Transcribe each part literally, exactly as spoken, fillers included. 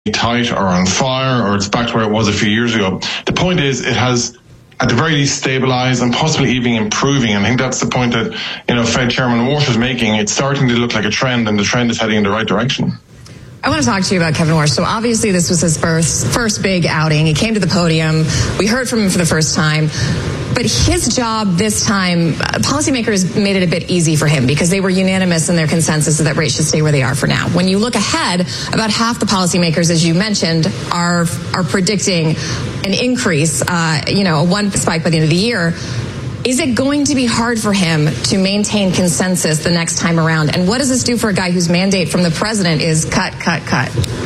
tight or on fire, or it's back to where it was a few years ago. The point is, it has at the very least stabilized and possibly even improving. And I think that's the point that, you know, Fed Chairman Warsh is making. It's starting to look like a trend, and the trend is heading in the right direction. I want to talk to you about Kevin Warsh. So obviously this was his first, first big outing. He came to the podium. We heard from him for the first time. But his job this time, policymakers made it a bit easy for him because they were unanimous in their consensus that rates should stay where they are for now. When you look ahead, about half the policymakers, as you mentioned, are are predicting an increase, uh, you know, a one spike by the end of the year. Is it going to be hard for him to maintain consensus the next time around? And what does this do for a guy whose mandate from the president is cut, cut, cut?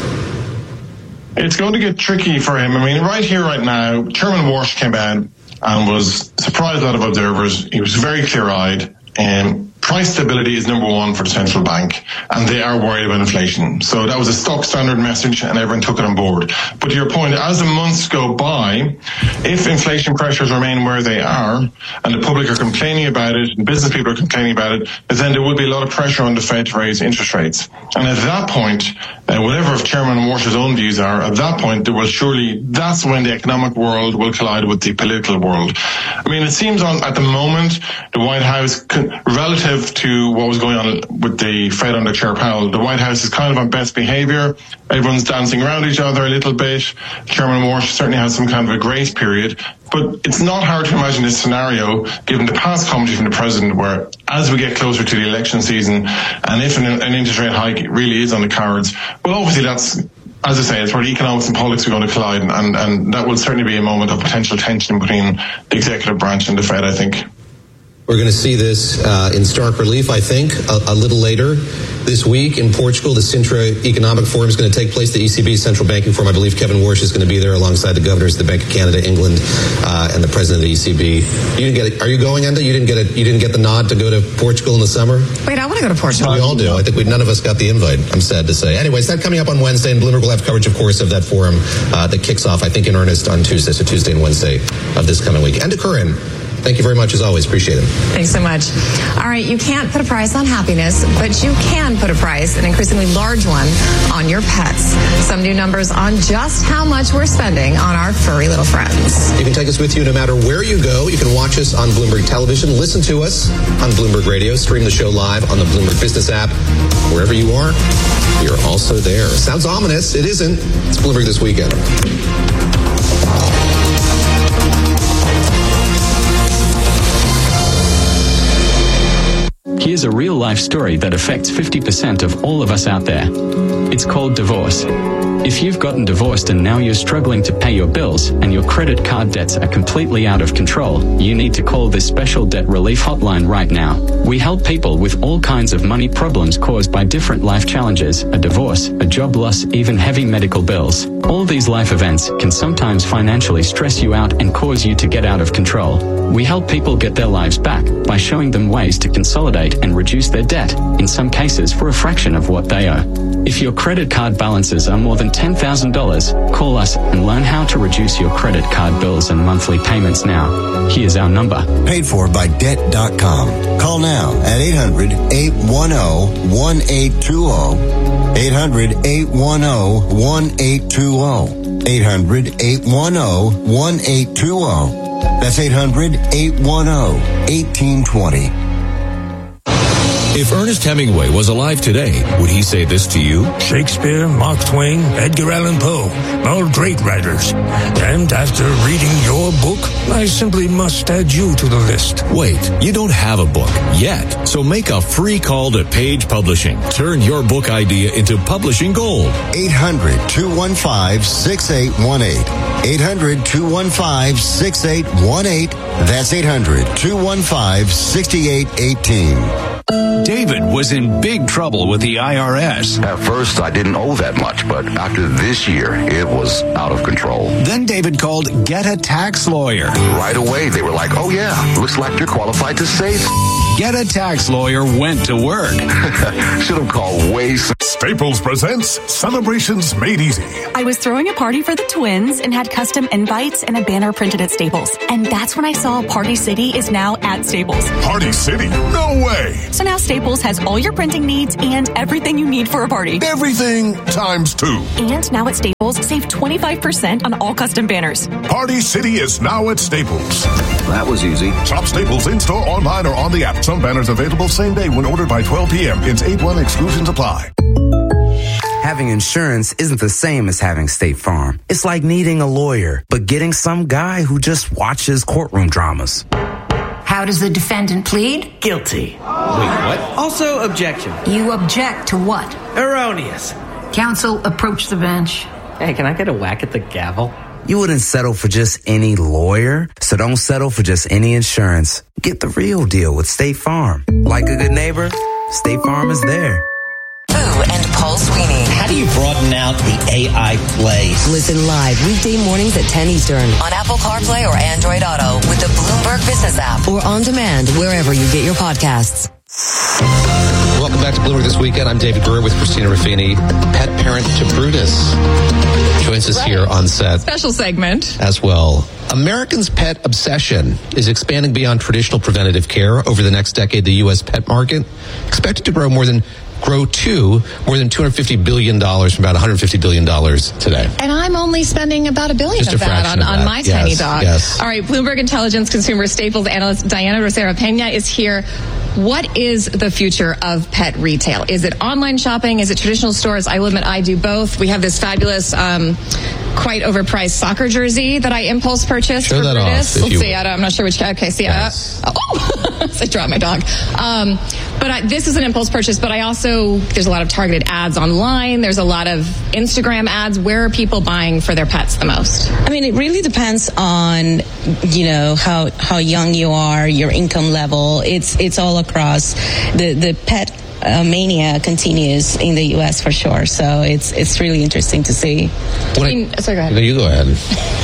It's going to get tricky for him. I mean, right here, right now, Chairman Warsh came out and was surprised a lot of observers. He was very clear-eyed. And price stability is number one for the central bank, and they are worried about inflation. So that was a stock standard message, and everyone took it on board. But to your point, as the months go by, if inflation pressures remain where they are, and the public are complaining about it, and business people are complaining about it, then there will be a lot of pressure on the Fed to raise interest rates. And at that point, uh, whatever Chairman Warsh's own views are, at that point, there will surely, that's when the economic world will collide with the political world. I mean, it seems on at the moment, the White House, relative to what was going on with the Fed under Chair Powell, the White House is kind of on best behavior. Everyone's dancing around each other a little bit. Chairman Warsh certainly has some kind of a grace period. But it's not hard to imagine this scenario, given the past commentary from the president, where as we get closer to the election season, and if an, an interest rate hike really is on the cards, well, obviously that's, as I say, it's where economics and politics are going to collide, and, and that will certainly be a moment of potential tension between the executive branch and the Fed, I think. We're going to see this uh, in stark relief, I think, a, a little later this week in Portugal. The Sintra Economic Forum is going to take place. The E C B Central Banking Forum. I believe Kevin Warsh is going to be there alongside the governors of the Bank of Canada, England, uh, and the president of the E C B. You didn't get it. Are you going, Enda? You didn't get it. You didn't get the nod to go to Portugal in the summer? Wait, I want to go to Portugal. We all do. I think we none of us got the invite. I'm sad to say. Anyways, that coming up on Wednesday, and Bloomberg will have coverage, of course, of that forum uh, that kicks off, I think, in earnest on Tuesday. So Tuesday and Wednesday of this coming week. Enda Curran, thank you very much, as always. Appreciate it. Thanks so much. All right, you can't put a price on happiness, but you can put a price, an increasingly large one, on your pets. Some new numbers on just how much we're spending on our furry little friends. You can take us with you no matter where you go. You can watch us on Bloomberg Television, listen to us on Bloomberg Radio, stream the show live on the Bloomberg Business app. Wherever you are, we are also there. Sounds ominous. It isn't. It's Bloomberg This Weekend. Here's a real-life story that affects fifty percent of all of us out there. It's called divorce. If you've gotten divorced and now you're struggling to pay your bills and your credit card debts are completely out of control, you need to call this special debt relief hotline right now. We help people with all kinds of money problems caused by different life challenges, a divorce, a job loss, even heavy medical bills. All these life events can sometimes financially stress you out and cause you to get out of control. We help people get their lives back by showing them ways to consolidate and reduce their debt, in some cases for a fraction of what they owe. If your credit card balances are more than ten thousand dollars, call us and learn how to reduce your credit card bills and monthly payments now. Here's our number. Paid for by debt dot com. Call now at eight hundred, eight one zero, one eight two zero. eight hundred, eight one zero, one eight two zero. eight hundred, eight one zero, one eight two zero. That's eight hundred, eight one zero, one eight two zero. If Ernest Hemingway was alive today, would he say this to you? Shakespeare, Mark Twain, Edgar Allan Poe, all great writers. And after reading your book, I simply must add you to the list. Wait, you don't have a book yet, so make a free call to Page Publishing. Turn your book idea into publishing gold. eight hundred, two one five, six eight one eight. eight hundred, two one five, six eight one eight. That's eight hundred, two one five, six eight one eight. David was in big trouble with the I R S. At first, I didn't owe that much, but after this year, it was out of control. Then David called Get a Tax Lawyer. Right away, they were like, oh yeah, looks like you're qualified to save. Get a Tax Lawyer went to work. Should have called way sooner. Staples presents Celebrations Made Easy. I was throwing a party for the twins and had custom invites and a banner printed at Staples. And that's when I saw Party City is now at Staples. Party City? No way! So now Staples has all your printing needs and everything you need for a party. Everything times two. And now at Staples, save twenty-five percent on all custom banners. Party City is now at Staples. That was easy. Shop Staples in-store, online, or on the app. Some banners available same day when ordered by twelve p.m. It's eight one exclusions apply. Having insurance isn't the same as having State Farm. It's like needing a lawyer, but getting some guy who just watches courtroom dramas. How does the defendant plead? Guilty. Wait, what? Also, objection. You object to what? Erroneous. Counsel, approach the bench. Hey, can I get a whack at the gavel? You wouldn't settle for just any lawyer, so don't settle for just any insurance. Get the real deal with State Farm. Like a good neighbor, State Farm is there. And Paul Sweeney. How do you broaden out the A I plays? Listen live weekday mornings at ten Eastern on Apple CarPlay or Android Auto with the Bloomberg Business app or on demand wherever you get your podcasts. Welcome back to Bloomberg This Weekend. I'm David Brewer with Christina Ruffini, pet parent to Brutus. Joins us right. here on set. Special segment. As well. Americans' pet obsession is expanding beyond traditional preventative care. Over the next decade, the U S pet market expected to grow more than grow to more than two hundred fifty billion dollars from about one hundred fifty billion dollars today. And I'm only spending about a billion Just of a that on, of on that. my yes, tiny dog. Yes. All right, Bloomberg Intelligence Consumer Staples analyst Diana Rosera Pena is here. What is the future of pet retail? Is it online shopping? Is it traditional stores? I will admit I do both. We have this fabulous, um, quite overpriced soccer jersey that I impulse purchased Show for that Brutus. off, Let's you see. I don't, I'm not sure which. Okay, see. Yes. Uh, oh, I dropped my dog. Um, but I, this is an impulse purchase. But I also there's a lot of targeted ads online. There's a lot of Instagram ads. Where are people buying for their pets the most? I mean, it really depends on you know how how young you are, your income level. It's it's all across the the pet. Uh, mania continues in the U S for sure, so it's it's really interesting to see. I mean, sorry, go ahead. No, you go ahead.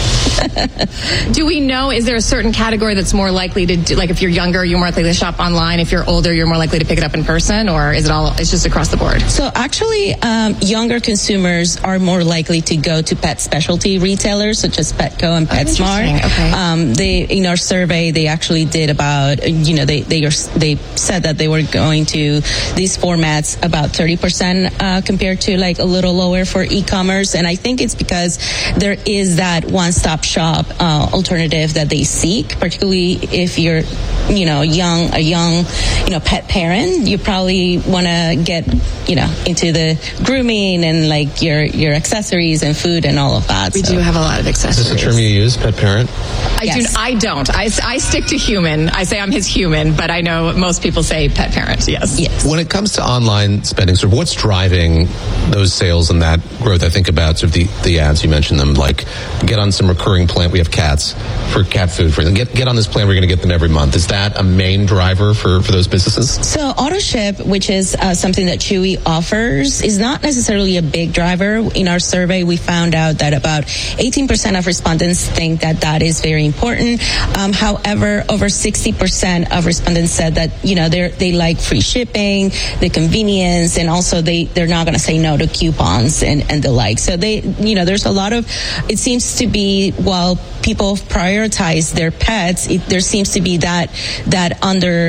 Do we know, is there a certain category that's more likely to do, like if you're younger, you're more likely to shop online, if you're older, you're more likely to pick it up in person, or is it all, it's just across the board? So actually, um, younger consumers are more likely to go to pet specialty retailers such as Petco and PetSmart. Oh, okay. Um, they, in our survey, they actually did about, you know, they, they, are, they said that they were going to these formats about thirty percent uh, compared to like a little lower for e-commerce. And I think it's because there is that one-stop shop uh, alternative that they seek, particularly if you're, you know, young, a young, you know, pet parent. You probably want to get, you know, into the grooming and like your, your accessories and food and all of that. We so. do have a lot of accessories. Is this a term you use, pet parent? I yes. do. I don't. I, I stick to human. I say I'm his human, but I know most people say pet parent. Yes. Yes. When it comes to online spending, sort of what's driving those sales and that growth? I think about sort of the, the ads, you mentioned them, like get on some recurring plan. We have cats for cat food for them. Get, get on this plan. We're going to get them every month. Is that a main driver for, for those businesses? So AutoShip, which is uh, something that Chewy offers, is not necessarily a big driver. In our survey, we found out that about eighteen percent of respondents think that that is very important. Um, however, over sixty percent of respondents said that, you know, they they like free shipping, the convenience, and also they, they're not going to say no to coupons and, and the like. So they, you know, there's a lot of, it seems to be, while people prioritize their pets, it, there seems to be that, that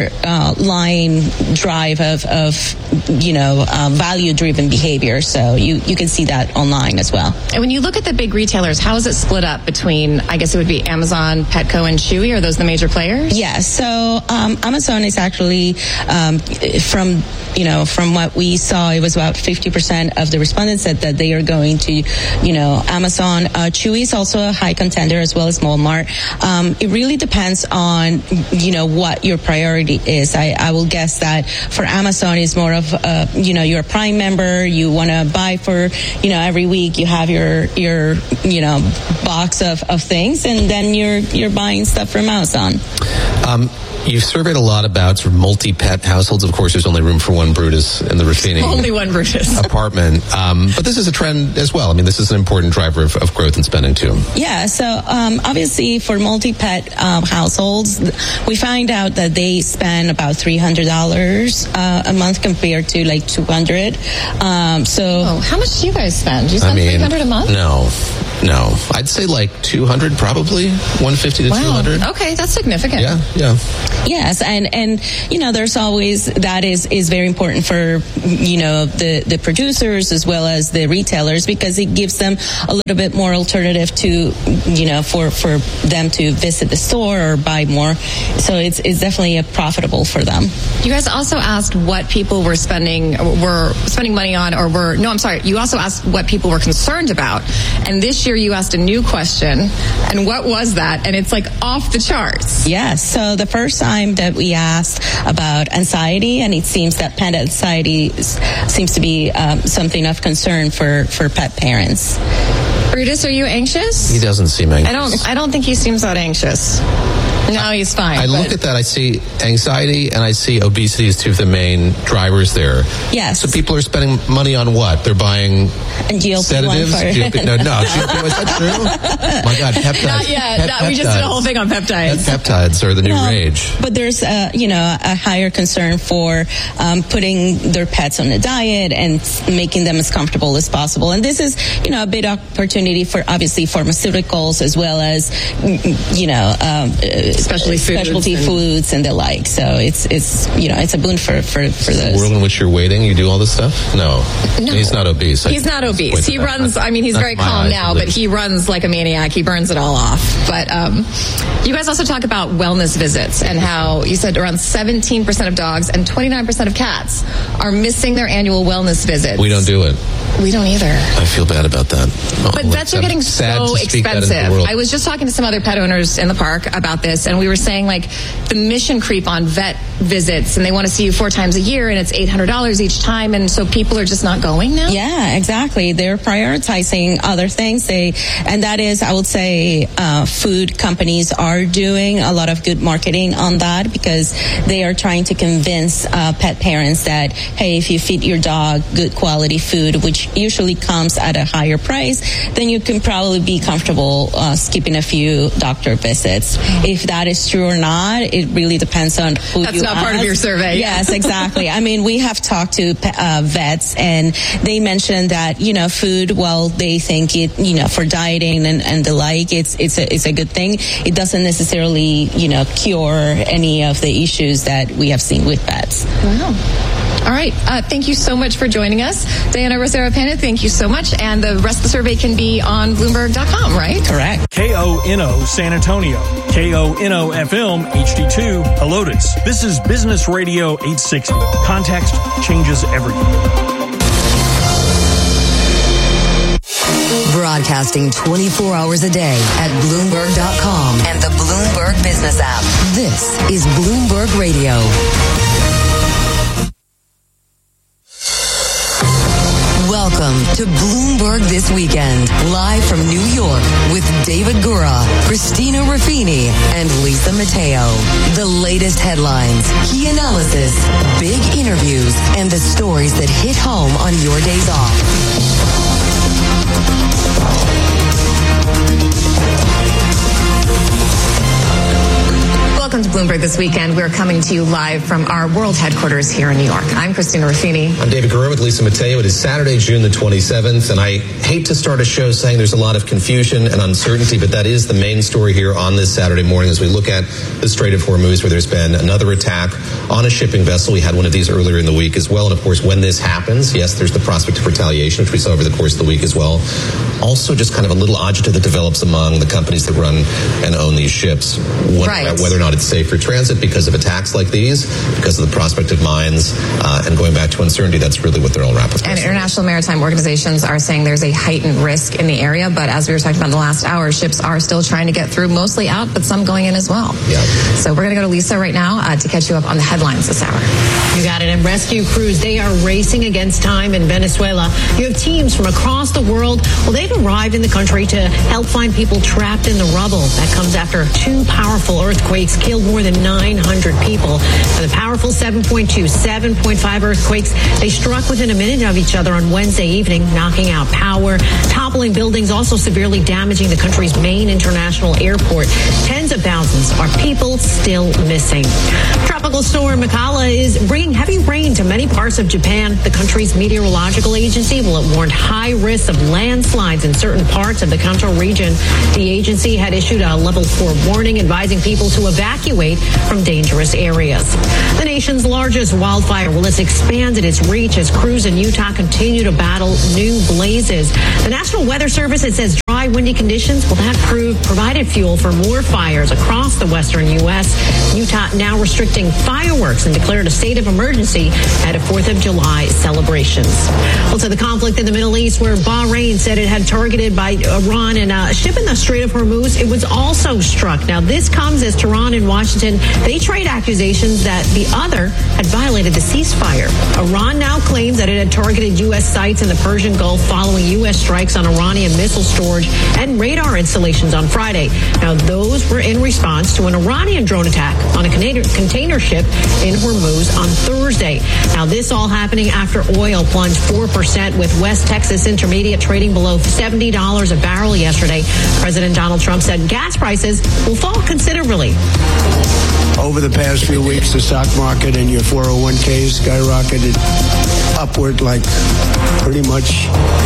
underlying uh, drive of, of, you know, uh, value-driven behavior. So you, you can see that online as well. And when you look at the big retailers, how is it split up between, I guess it would be Amazon, Petco, and Chewy? Are those the major players? Yeah. So um, Amazon is actually, um, from, you know, from what we saw, it was about fifty percent of the respondents said that they are going to, you know, Amazon. Uh, Chewy is also a high contender as well as Walmart. Um, it really depends on, you know, what your priority is. I, I will guess that for Amazon is more of, uh, you know, you're a Prime member, you want to buy for, you know, every week you have your, your, you know, box of, of things, and then you're, you're buying stuff from Amazon. Um, you've surveyed a lot about sort of multi-pet households. Of course, there's only room for one Brutus in the Ruffini only one Brutus apartment. Um, but this is a trend as well. I mean, this is an important driver of, of growth and spending too. Yeah. So um, obviously, for multi-pet um, households, we find out that they spend about three hundred dollars uh, a month compared to like two hundred. Um, so, oh, how much do you guys spend? Do you spend I mean, three hundred a month? No. No, I'd say like two hundred probably, one fifty to wow. two hundred. Okay, that's significant. Yeah, yeah. Yes, and, and you know, there's always, that is, is very important for, you know, the, the producers as well as the retailers, because it gives them a little bit more alternative to, you know, for, for them to visit the store or buy more. So it's, it's definitely a profitable for them. You guys also asked what people were spending, were spending money on, or were, no, I'm sorry, you also asked what people were concerned about. And this year, you asked a new question, and what was that? And it's like off the charts. Yes. So the first time that we asked about anxiety, and it seems that pet anxiety seems to be um, something of concern for, for pet parents. Brutus, are you anxious? He doesn't seem anxious. I don't. I don't think he seems that anxious. No, he's fine. I look at that, I see anxiety and I see obesity as two of the main drivers there. Yes. So people are spending money on what? They're buying sedatives? G L P, no, no. G L P, is that true? My God, peptides. Not yet. Pep, no, we just did a whole thing on peptides. Pep, peptides are the new no, rage. But there's, uh, you know, a higher concern for um, putting their pets on a diet and making them as comfortable as possible. And this is, you know, a big opportunity for, obviously, pharmaceuticals as well as, you know, um, Specialty foods, specialty and foods and the like. So it's it's you know it's a boon for for for the those. world in which you're waiting, you do all this stuff. No, no. He's not obese. He's not obese. He runs. I mean, he's very calm now, but he runs like a maniac. He burns it all off. But um, you guys also talk about wellness visits and how you said around seventeen percent of dogs and twenty-nine percent of cats are missing their annual wellness visits. We don't do it. We don't either. I feel bad about that. Oh, but vets are getting so expensive. I was just talking to some other pet owners in the park about this, and we were saying like the mission creep on vet visits, and they want to see you four times a year, and it's eight hundred dollars each time, and so people are just not going now? Yeah, exactly. They're prioritizing other things. They, and that is, I would say, uh, food companies are doing a lot of good marketing on that because they are trying to convince uh, pet parents that, hey, if you feed your dog good quality food, which usually comes at a higher price, then you can probably be comfortable uh, skipping a few doctor visits. If that is true or not, it really depends on who That's you not ask. part of your survey. Yes, exactly. I mean, we have talked to uh, vets, and they mentioned that, you know, food, while they think it, you know, for dieting and, and the like, it's it's a, it's a good thing. It doesn't necessarily, you know, cure any of the issues that we have seen with pets. Wow. All right. Uh, thank you so much for joining us. Diana Rosero-Pena, thank you so much. And the rest of the survey can be on Bloomberg dot com, right? Correct. K O N O San Antonio. K O N O F M H D two Helotes. This is Business Radio eight sixty. Context changes everything. Broadcasting twenty-four hours a day at Bloomberg dot com and the Bloomberg Business app. This is Bloomberg Radio. Welcome to Bloomberg This Weekend, live from New York with David Gura, Christina Ruffini, and Lisa Mateo. The latest headlines, key analysis, big interviews, and the stories that hit home on your days off. Welcome to Bloomberg This Weekend. We're coming to you live from our world headquarters here in New York. I'm Christina Ruffini. I'm David Gura with Lisa Mateo. It is Saturday, June the twenty-seventh, and I hate to start a show saying there's a lot of confusion and uncertainty, but that is the main story here on this Saturday morning as we look at the Strait of Hormuz, where there's been another attack on a shipping vessel. We had one of these earlier in the week as well, and of course, when this happens, yes, there's the prospect of retaliation, which we saw over the course of the week as well. Also, just kind of a little agita that develops among the companies that run and own these ships, wondering right. about whether or not it's safe for transit because of attacks like these, because of the prospect of mines, uh, and going back to uncertainty. That's really what they're all wrapped up. And international maritime organizations are saying there's a heightened risk in the area, but as we were talking about in the last hour, ships are still trying to get through, mostly out, but some going in as well. Yeah. So we're going to go to Lisa right now uh, to catch you up on the headlines this hour. You got it. And rescue crews, they are racing against time in Venezuela. You have teams from across the world. Well, they've they've arrived in the country to help find people trapped in the rubble. That comes after two powerful earthquakes killed more than nine hundred people. Now, the powerful seven point two, seven point five earthquakes, they struck within a minute of each other on Wednesday evening, knocking out power, toppling buildings, also severely damaging the country's main international airport. Tens of thousands are people still missing. Tropical storm Makala is bringing heavy rain to many parts of Japan. The country's meteorological agency, well, it warned high risks of landslides in certain parts of the Kanto region. The agency had issued a level four warning advising people to evacuate from dangerous areas. The nation's largest wildfire, well, it's expanded its reach as crews in Utah continue to battle new blazes. The National Weather Service, it says dry, windy conditions, well, that proved provided fuel for more fires across the western U S. Utah now restricting fireworks and declared a state of emergency at a fourth of July celebrations. Well, to the conflict in the Middle East, where Bahrain said it had targeted by Iran and a ship in the Strait of Hormuz, it was also struck. Now, this comes as Tehran and Washington, they trade accusations that the other had violated the ceasefire. Iran now claims that it had targeted U S sites in the Persian Gulf following U S strikes on Iranian missile storage and radar installations on Friday. Now, those were in response to an Iranian drone attack on a container ship in Hormuz on Thursday. Now, this all happening after oil plunged four percent, with West Texas Intermediate trading below seventy dollars a barrel yesterday. President Donald Trump said gas prices will fall considerably. Over the past few weeks, the stock market and your four oh one k's skyrocketed upward like pretty much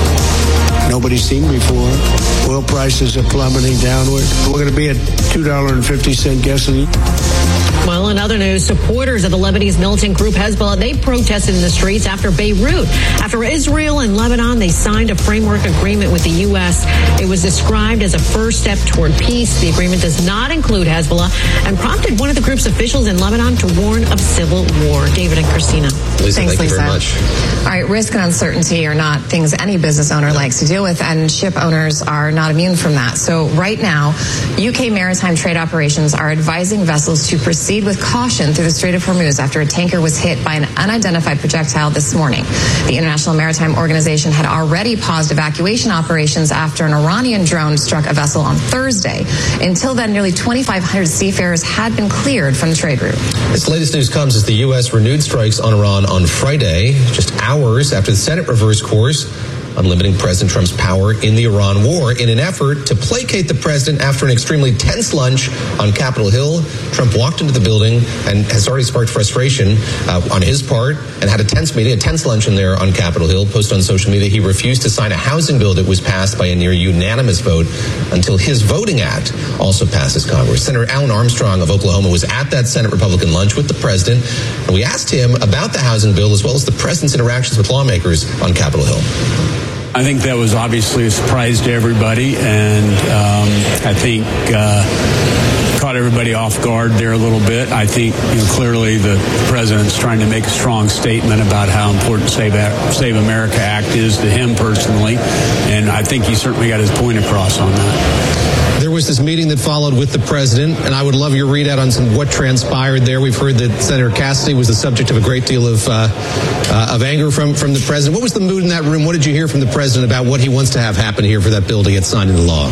nobody's seen before. Oil prices are plummeting downward. We're going to be at two dollars and fifty cents gasoline. Well, in other news, supporters of the Lebanese militant group Hezbollah, they protested in the streets after Beirut. After Israel and Lebanon, they signed a framework agreement with the U S. It was described as a first step toward peace. The agreement does not include Hezbollah and prompted one of the group's officials in Lebanon to warn of civil war. David and Christina. Lisa, Thanks, thank Lisa. you very much. All right, risk and uncertainty are not things any business owner likes to deal with, and ship owners are not immune from that. So right now, U K maritime trade operations are advising vessels to proceed with caution through the Strait of Hormuz after a tanker was hit by an unidentified projectile this morning. The International Maritime Organization had already paused evacuation operations after an Iranian drone struck a vessel on Thursday. Until then, nearly twenty-five hundred seafarers had been cleared from the trade route. This latest news comes as the U S renewed strikes on Iran on Friday, just hours after the Senate reversed course on limiting President Trump's power in the Iran war in an effort to placate the president after an extremely tense lunch on Capitol Hill. Trump walked into the building and has already sparked frustration uh, on his part and had a tense meeting, a tense luncheon there on Capitol Hill. Posted on social media, he refused to sign a housing bill that was passed by a near unanimous vote until his voting act also passes Congress. Senator Alan Armstrong of Oklahoma was at that Senate Republican lunch with the president, and we asked him about the housing bill as well as the president's interactions with lawmakers on Capitol Hill. I think that was obviously a surprise to everybody, and um, I think uh, caught everybody off guard there a little bit. I think, you know, clearly the president's trying to make a strong statement about how important Save, Save America Act is to him personally, and I think he certainly got his point across on that. There was this meeting that followed with the president, and I would love your readout on some what transpired there. We've heard that Senator Cassidy was the subject of a great deal of uh, uh, of anger from, from the president. What was the mood in that room? What did you hear from the president about what he wants to have happen here for that bill to get signed into law?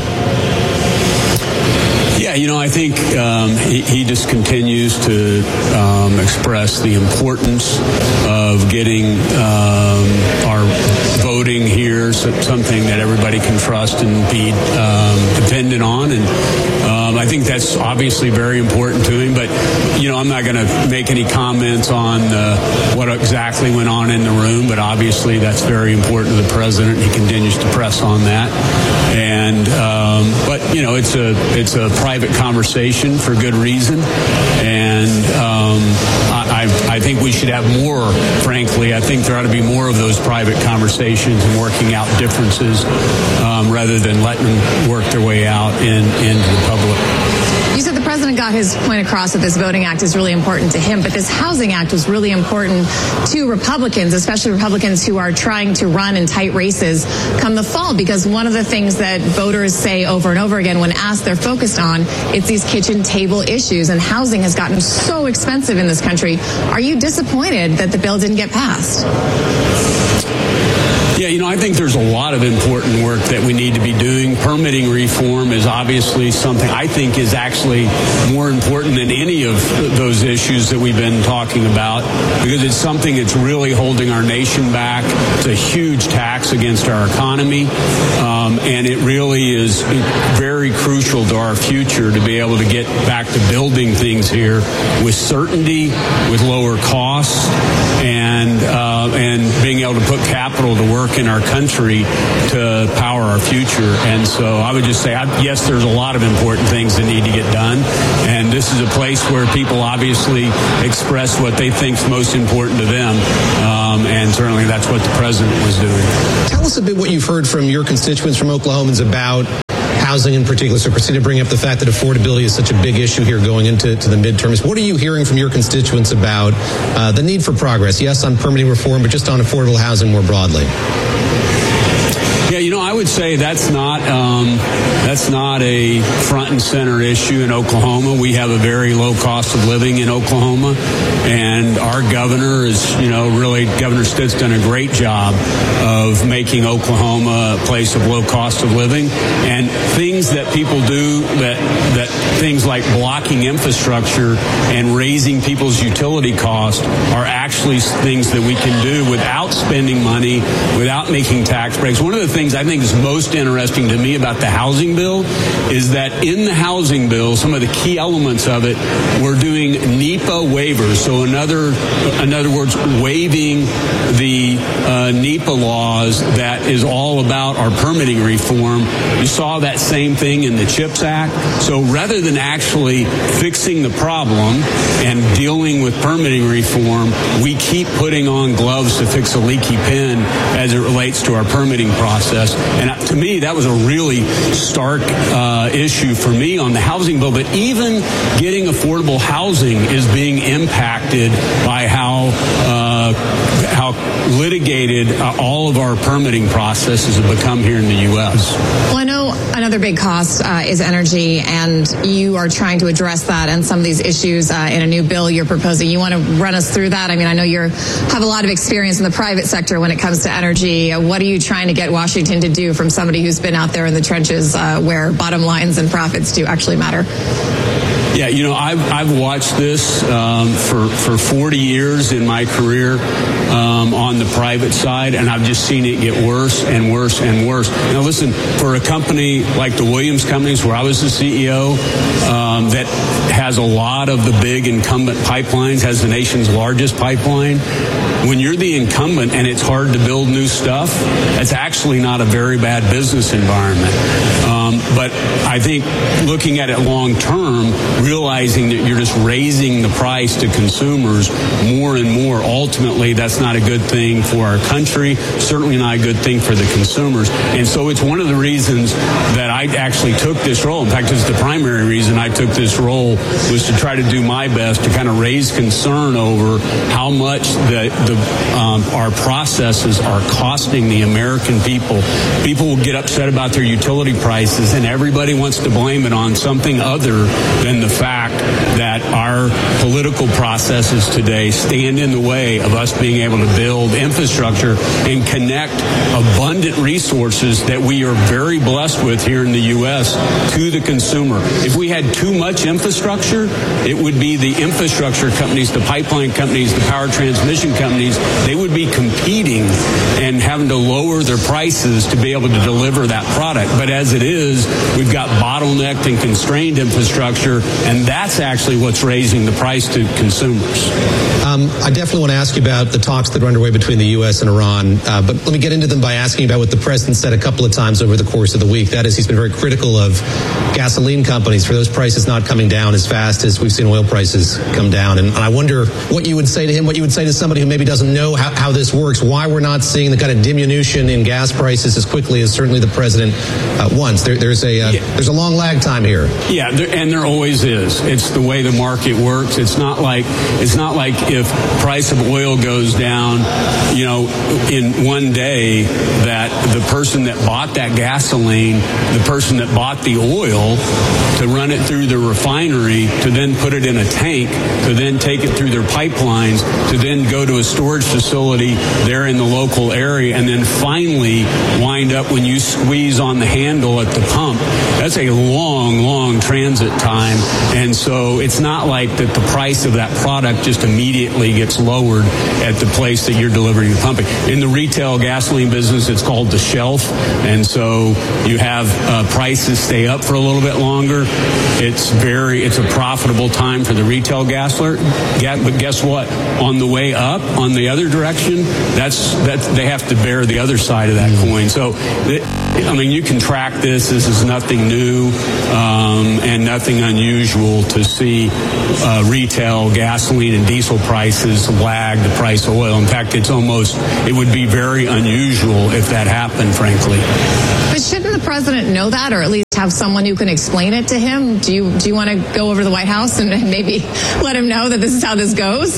Yeah, you know, I think um, he, he just continues to um, express the importance of getting um, our voting here, so something that everybody can trust and be um, dependent on. And um, I think that's obviously very important to him. But, you know, I'm not going to make any comments on uh, what exactly went on in the room. But obviously that's very important to the president. He continues to press on that. And um, but, you know, it's a it's a private conversation for good reason. And um, I, I think we should have more, frankly. I think there ought to be more of those private conversations and working out differences um, rather than letting them work their way out in, into the public. You said the president got his point across that this voting act is really important to him, but this housing act was really important to Republicans, especially Republicans who are trying to run in tight races come the fall, because one of the things that voters say over and over again when asked they're focused on, it's these kitchen table issues, and housing has gotten so expensive in this country. Are you disappointed that the bill didn't get passed? Yeah, you know, I think there's a lot of important work that we need to be doing. Permitting reform is obviously something I think is actually more important than any of those issues that we've been talking about, because it's something that's really holding our nation back. It's a huge tax against our economy, um, and it really is very crucial to our future to be able to get back to building things here with certainty, with lower costs, and uh, and being able to put capital to work in our country to power our future. And so I would just say, I, yes, there's a lot of important things that need to get done. And this is a place where people obviously express what they think is most important to them. Um, and certainly that's what the president was doing. Tell us a bit what you've heard from your constituents, from Oklahomans, about housing in particular. So Christina, bring up the fact that affordability is such a big issue here going into to the midterms. What are you hearing from your constituents about uh, the need for progress? Yes, on permitting reform, but just on affordable housing more broadly. Yeah, you know, I would say that's not um, that's not a front and center issue in Oklahoma. We have a very low cost of living in Oklahoma, and our governor is, you know, really, Governor Stitt's done a great job of making Oklahoma a place of low cost of living. And things that people do, that that things like blocking infrastructure and raising people's utility costs, are actually things that we can do without spending money, without making tax breaks. One of the things I think is most interesting to me about the housing bill is that in the housing bill, some of the key elements of it, we're doing NEPA waivers. So in other, in other words, waiving the uh, NEPA laws that is all about our permitting reform. You saw that same thing in the CHIPS Act. So rather than actually fixing the problem and dealing with permitting reform, we keep putting on gloves to fix a leaky pin as it relates to our permitting process. And to me, that was a really stark uh, issue for me on the housing bill. But even getting affordable housing is being impacted by how uh, how litigated uh, all of our permitting processes have become here in the U S. Well, I know another big cost uh, is energy, and you are trying to address that and some of these issues uh, in a new bill you're proposing. You want to run us through that? I mean, I know you have a lot of experience in the private sector when it comes to energy. Uh, what are you trying to get Washington to do from somebody who's been out there in the trenches uh, where bottom lines and profits do actually matter? Yeah, you know, I've, I've watched this um, for, for forty years in my career um, on the private side, and I've just seen it get worse and worse and worse. Now, listen, for a company like the Williams Companies, where I was the C E O, um, that has a lot of the big incumbent pipelines, has the nation's largest pipeline, when you're the incumbent and it's hard to build new stuff, that's actually not a very bad business environment. Um, but I think looking at it long term, realizing that you're just raising the price to consumers more and more, ultimately that's not a good thing for our country, certainly not a good thing for the consumers. And so it's one of the reasons that I actually took this role. In fact, it's the primary reason I took this role, was to try to do my best to kind of raise concern over how much the, the um, our processes are costing the American people. People will get upset about their utility prices, and everybody wants to blame it on something other than the fact that our political processes today stand in the way of us being able to build infrastructure and connect abundant resources that we are very blessed with here in the U S to the consumer. If we had too much infrastructure, it would be the infrastructure companies, the pipeline companies, the power transmission companies, they would be competing and having to lower their prices to be able to deliver that product. But as it is, we've got bottlenecked and constrained infrastructure, and that's actually what's raising the price to consumers. Um, I definitely want to ask you about the talks that are underway between the U S and Iran, uh, but let me get into them by asking about what the president said a couple of times over the course of the week. That is, he's been very critical of gasoline companies for those prices not coming down as fast as we've seen oil prices come down. And I wonder what you would say to him, what you would say to somebody who maybe doesn't know how, how this works, why we're not seeing the kind of diminution in gas prices as quickly as certainly the president uh, wants. There, there, there's a uh, yeah. there's a long lag time here. Yeah, there, and there always is. It's the way the market works. It's not like it's not like if price of oil goes down, you know, in one day that the person that bought that gasoline, the person that bought the oil to run it through the refinery, to then put it in a tank, to then take it through their pipelines, to then go to a storage facility there in the local area, and then finally wind up when you squeeze on the handle at the pump. That's a long, long transit time. And so it's not like that the price of that product just immediately gets lowered at the place that you're delivering the pumping. In the retail gasoline business, it's called the shelf. And so you have uh, prices stay up for a little bit longer. It's very, it's a profitable time for the retail gasler. But guess what? On the way up, on the other direction, that's, that's, they have to bear the other side of that coin. So, I mean, you can track this. This is nothing new um, and nothing unusual to see uh, retail gasoline and diesel prices lag the price of oil. In fact, it's almost, it would be very unusual if that happened, frankly. But shouldn't the president know that, or at least have someone who can explain it to him? Do you do you want to go over to the White House and maybe let him know that this is how this goes?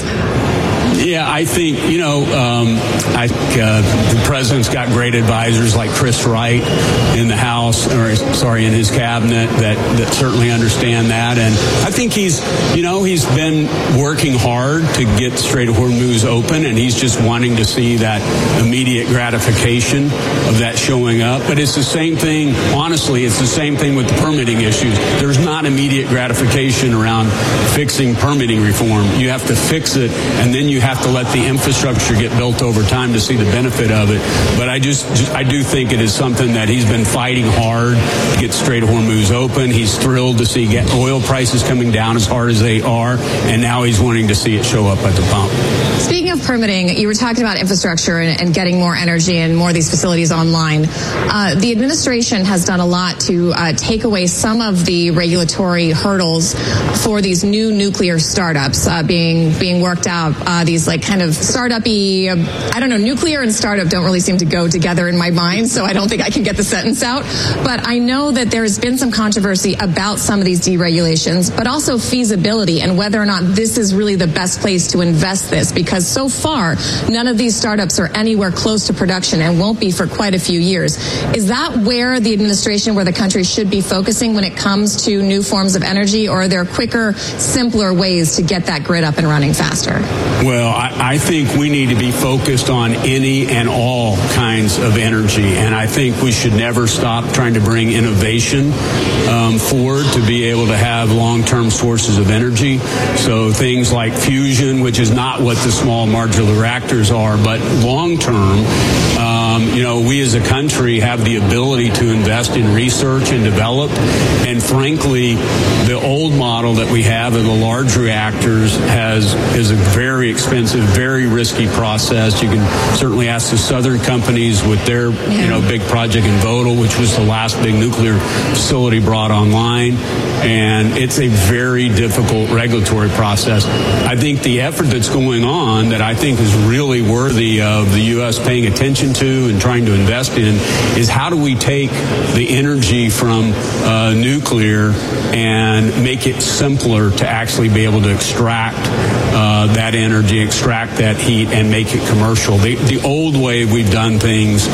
Yeah, I think, you know, um, I think uh, the president's got great advisors like Chris Wright in the House, or sorry, in his cabinet that, that certainly understand that. And I think he's, you know, he's been working hard to get Strait of Hormuz open, and he's just wanting to see that immediate gratification of that showing up. But it's the same thing, honestly, it's the same thing with the permitting issues. There's not immediate gratification around fixing permitting reform. You have to fix it, and then you have to let the infrastructure get built over time to see the benefit of it. But I just, just I do think it is something that he's been fighting hard to get Strait of Hormuz open. He's thrilled to see get oil prices coming down as hard as they are, and now he's wanting to see it show up at the pump. Speaking of permitting, you were talking about infrastructure and, and getting more energy and more of these facilities online. Uh, the administration has done a lot to uh, take away some of the regulatory hurdles for these new nuclear startups uh, being being worked out. Uh, these like kind of startup-y, uh, I don't know, nuclear and startup don't really seem to go together in my mind, so I don't think I can get the sentence out. But I know that there's been some controversy about some of these deregulations, but also feasibility and whether or not this is really the best place to invest this, because so far, none of these startups are anywhere close to production and won't be for quite a few years. Is that where the administration, where the country should be focusing when it comes to new forms of energy, or are there quicker, simpler ways to get that grid up and running faster? Well, I, I think we need to be focused on any and all kinds of energy, and I think we should never stop trying to bring innovation um, forward to be able to have long-term sources of energy. So things like fusion, which is not what the small modular reactors are, but long-term, um, you know, we as a country have the ability to invest in research and develop, and frankly, the old model that we have of the large reactors has is a very expensive, very risky process. You can certainly ask the Southern companies with their, yeah. you know, big project in Vogtle, which was the last big nuclear facility brought online, and it's a very difficult regulatory process. I think the effort that's going on that I think is really worthy of the U S paying attention to and trying to invest in is how do we take the energy from uh, nuclear and make it simpler to actually be able to extract uh, that energy, extract that heat, and make it commercial. The, the old way we've done things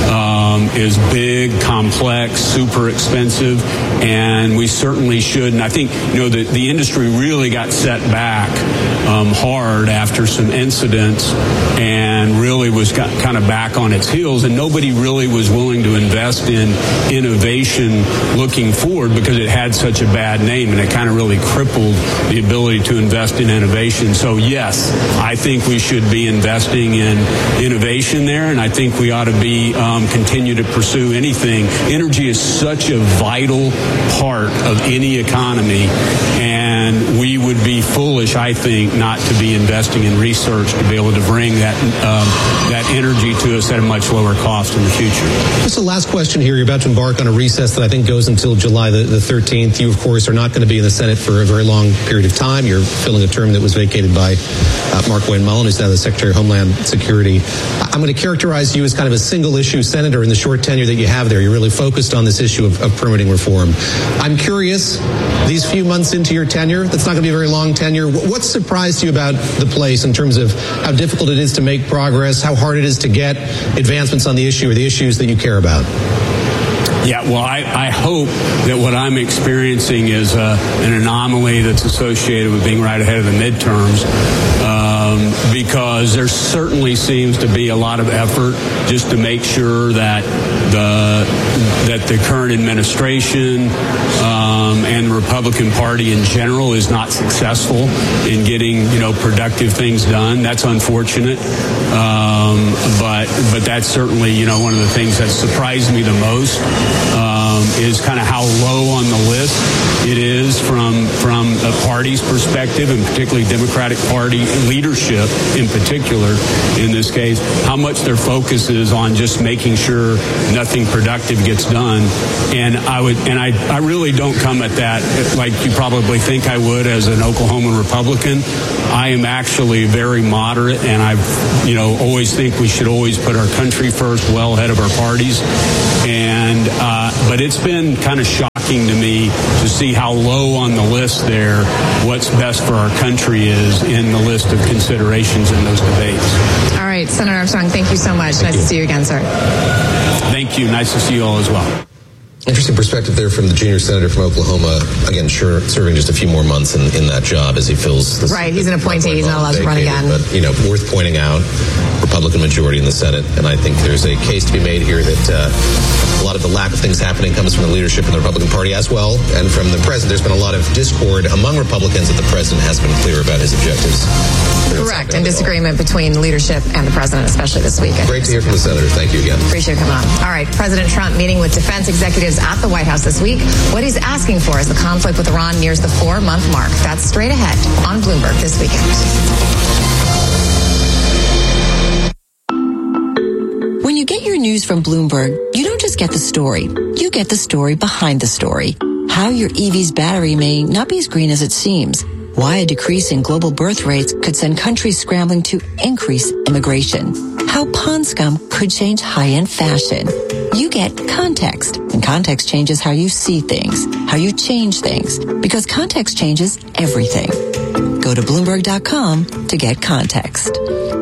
um, is big, complex, super expensive, and we certainly should. And I think, you know, the, the industry really got set back um, hard after some incidents and really was got kind of back on its heels, and nobody really was willing to invest in innovation looking forward because it had such a bad name, and it kind of really crippled the ability to invest in innovation. So yes, I think we should be investing in innovation there, and I think we ought to be um, continue to pursue anything. Energy is such a vital part of any economy, and we would be foolish, I think, not to be investing in research to be able to bring that um, that energy to us at a much lower cost in the future. Just the last question here. You're about to embark on a recess that I think goes until July the, the thirteenth. You, of course, are not going to be in the Senate for a very long period of time. You're filling a term that was vacated advocated by uh, Mark Wayne Mullen, who's now the Secretary of Homeland Security. I'm going to characterize you as kind of a single-issue senator in the short tenure that you have there. You're really focused on this issue of, of permitting reform. I'm curious, these few months into your tenure, that's not going to be a very long tenure, what surprised you about the place in terms of how difficult it is to make progress, how hard it is to get advancements on the issue or the issues that you care about? Yeah, well, I, I hope that what I'm experiencing is uh, an anomaly that's associated with being right ahead of the midterms, um, because there certainly seems to be a lot of effort just to make sure that the that the current administration um, and the Republican Party in general is not successful in getting, you know, productive things done. That's unfortunate, um, but but that's certainly, you know, one of the things that surprised me the most. Um, is kind of how low on the list it is from from a party's perspective, and particularly Democratic Party leadership in particular in this case, how much their focus is on just making sure nothing productive gets done. And I would, and I, I really don't come at that like you probably think I would as an Oklahoma Republican. I am actually very moderate, and I, you know, always think we should always put our country first, well ahead of our parties. And uh, but it's been kind of shocking to me to see how low on the list there, what's best for our country is in the list of considerations in those debates. All right, Senator Armstrong, thank you so much. Thank nice you. to see you again, sir. Thank you. Nice to see you all as well. Interesting perspective there from the junior senator from Oklahoma. Again, sure, serving just a few more months in, in that job as he fills this. Right, he's an appointee. He's not allowed to run again. But, you know, worth pointing out, Republican majority in the Senate. And I think there's a case to be made here that uh, a lot of the lack of things happening comes from the leadership in the Republican Party as well. And from the president, there's been a lot of discord among Republicans that the president has been clear about his objectives. Correct, and disagreement between leadership and the president, especially this week. Great to hear from the senator. Thank you again. Appreciate you coming on. All right, President Trump meeting with defense executives at the White House this week. What he's asking for as the conflict with Iran nears the four-month mark. That's straight ahead on Bloomberg this weekend. When you get your news from Bloomberg, you don't just get the story. You get the story behind the story. How your E V's battery may not be as green as it seems. Why a decrease in global birth rates could send countries scrambling to increase immigration. How pond scum could change high-end fashion. You get context, and context changes how you see things, how you change things, because context changes everything. Go to Bloomberg dot com to get context.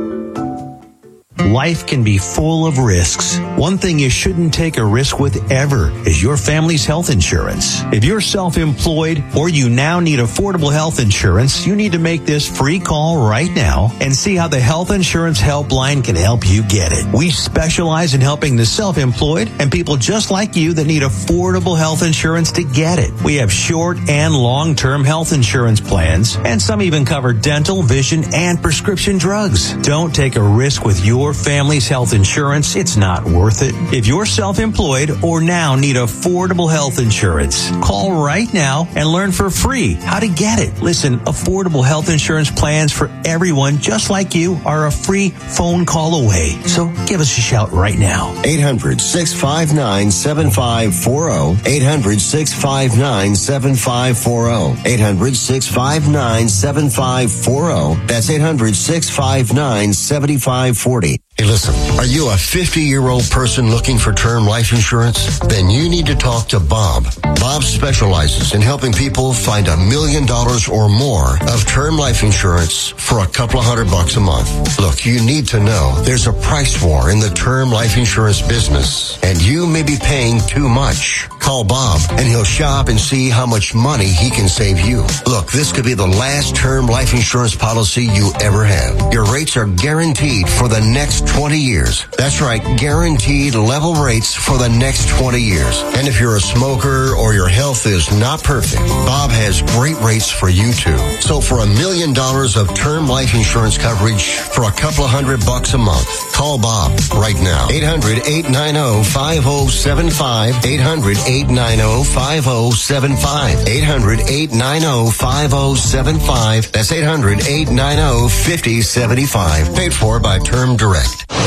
Life can be full of risks. One thing you shouldn't take a risk with ever is your family's health insurance. If you're self-employed or you now need affordable health insurance, you need to make this free call right now and see how the Health Insurance Helpline can help you get it. We specialize in helping the self-employed and people just like you that need affordable health insurance to get it. We have short and long-term health insurance plans, and some even cover dental, vision, and prescription drugs. Don't take a risk with your family's health insurance. It's not worth it. If you're self-employed or now need affordable health insurance, call right now and learn for free how to get it. Listen, affordable health insurance plans for everyone just like you are a free phone call away. So give us a shout right now. eight hundred, six five nine, seven five four zero. eight hundred, six five nine, seven five four zero. eight hundred, six five nine, seven five four zero. That's eight hundred, six five nine, seven five four zero. Hey, listen, are you a fifty-year-old person looking for term life insurance? Then you need to talk to Bob. Bob specializes in helping people find a million dollars or more of term life insurance for a couple of hundred bucks a month. Look, you need to know there's a price war in the term life insurance business, and you may be paying too much. Call Bob, and he'll shop and see how much money he can save you. Look, this could be the last term life insurance policy you ever have. Your rates are guaranteed for the next twenty years. That's right, guaranteed level rates for the next twenty years. And if you're a smoker or your health is not perfect, Bob has great rates for you too. So for a million dollars of term life insurance coverage for a couple of hundred bucks a month, call Bob right now. eight hundred, eight nine zero, five zero seven five. eight hundred, eight nine zero, five zero seven five. eight hundred, eight nine zero, five zero seven five. That's eight hundred, eight nine zero, five zero seven five. Paid for by Term Direct.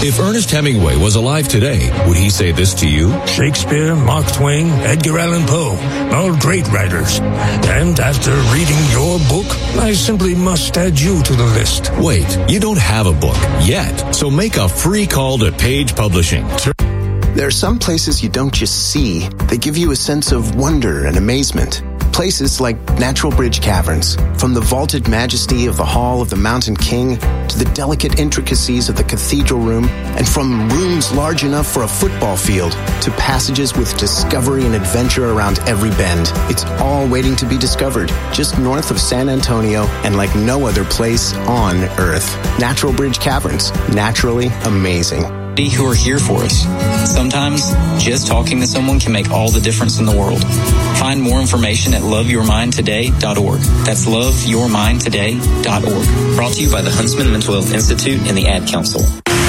If Ernest Hemingway was alive today, would he say this to you? Shakespeare, Mark Twain, Edgar Allan Poe, all great writers. And after reading your book, I simply must add you to the list. Wait, you don't have a book yet, so make a free call to Page Publishing. There are some places you don't just see, they give you a sense of wonder and amazement. Places like Natural Bridge Caverns, from the vaulted majesty of the Hall of the Mountain King to the delicate intricacies of the cathedral room, and from rooms large enough for a football field to passages with discovery and adventure around every bend. It's all waiting to be discovered, just north of San Antonio and like no other place on Earth. Natural Bridge Caverns, naturally amazing. Who are here for us. Sometimes just talking to someone can make all the difference in the world. Find more information at love your mind today dot org. That's love your mind today dot org. Brought to you by the Huntsman Mental Health Institute and the Ad Council.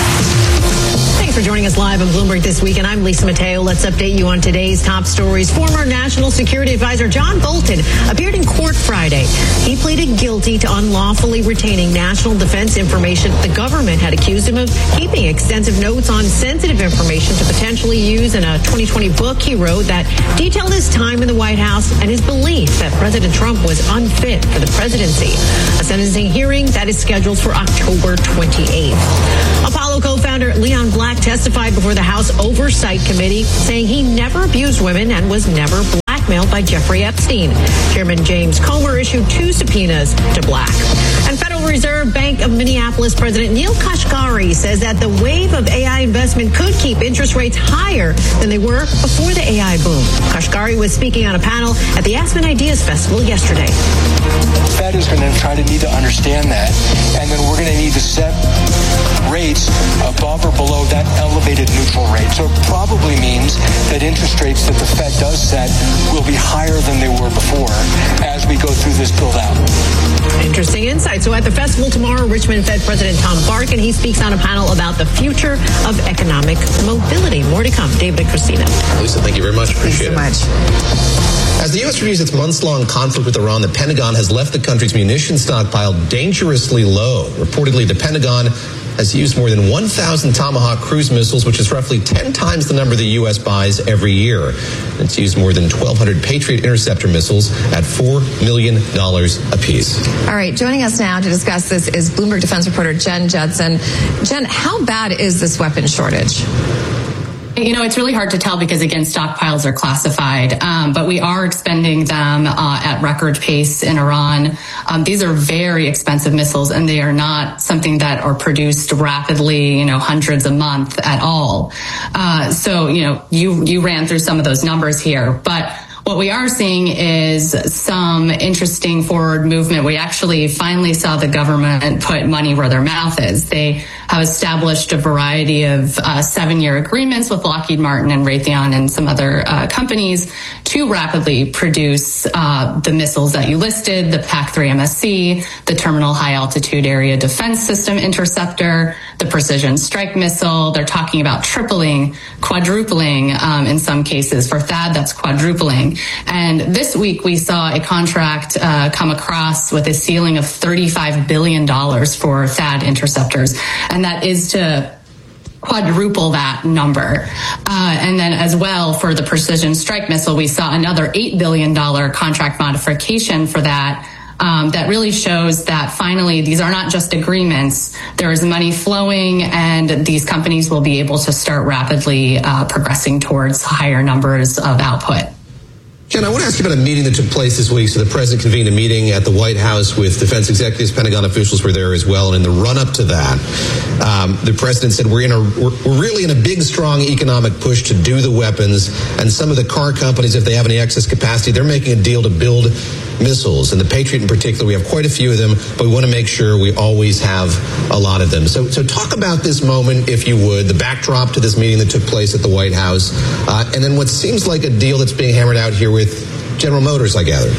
For joining us live on Bloomberg This Week, and I'm Lisa Mateo. Let's update you on today's top stories. Former National Security Advisor John Bolton appeared in court Friday. He pleaded guilty to unlawfully retaining national defense information. The government had accused him of keeping extensive notes on sensitive information to potentially use in a twenty twenty book he wrote that detailed his time in the White House and his belief that President Trump was unfit for the presidency. A sentencing hearing that is scheduled for October twenty-eighth. Apollo co-founder Leon Black testified before the House Oversight Committee, saying he never abused women and was never blackmailed by Jeffrey Epstein. Chairman James Comer issued two subpoenas to Black. And Federal Reserve Bank of Minneapolis President Neil Kashkari says that the wave of A I investment could keep interest rates higher than they were before the A I boom. Kashkari was speaking on a panel at the Aspen Ideas Festival yesterday. The Fed is going to try to need to understand that, and then we're going to need to set rates above or below that elevated neutral rate. So it probably means that interest rates that the Fed does set will be higher than they were before as we go through this build-out. Interesting insight. So at the festival tomorrow, Richmond Fed President Tom Barkin, he speaks on a panel about the future of economic mobility. More to come. David and Christina. Lisa, thank you very much. Appreciate it. Thanks so much. As the U S reviews its months-long conflict with Iran, the Pentagon has left the country's munition stockpile dangerously low. Reportedly, the Pentagon has used more than one thousand Tomahawk cruise missiles, which is roughly ten times the number the U S buys every year. It's used more than twelve hundred Patriot interceptor missiles at four million dollars apiece. All right, joining us now to discuss this is Bloomberg Defense reporter Jen Judson. Jen, how bad is this weapon shortage? You know, it's really hard to tell because, again, stockpiles are classified, um, but we are expending them uh, at record pace in Iran. Um, these are very expensive missiles, and they are not something that are produced rapidly, you know, hundreds a month at all. Uh, so, you know, you, you ran through some of those numbers here, but what we are seeing is some interesting forward movement. We actually finally saw the government put money where their mouth is. They have established a variety of uh, seven-year agreements with Lockheed Martin and Raytheon and some other uh, companies to rapidly produce uh, the missiles that you listed, the PAC three M S C, the Terminal High Altitude Area Defense System Interceptor, the Precision Strike Missile. They're talking about tripling, quadrupling um, in some cases. For THAAD, that's quadrupling. And this week we saw a contract uh, come across with a ceiling of thirty-five billion dollars for THAAD interceptors. And that is to quadruple that number. Uh, and then as well for the Precision Strike Missile, we saw another eight billion dollars contract modification for that. Um, that really shows that finally these are not just agreements. There is money flowing, and these companies will be able to start rapidly uh, progressing towards higher numbers of output. Jen, I want to ask you about a meeting that took place this week. So the president convened a meeting at the White House with defense executives. Pentagon officials were there as well. And in the run-up to that, um, the president said we're in a we're, we're really in a big, strong economic push to do the weapons. And some of the car companies, if they have any excess capacity, they're making a deal to build missiles. And the Patriot in particular, we have quite a few of them, but we want to make sure we always have a lot of them. So, so talk about this moment, if you would, the backdrop to this meeting that took place at the White House, uh, and then what seems like a deal that's being hammered out here with General Motors, I gather.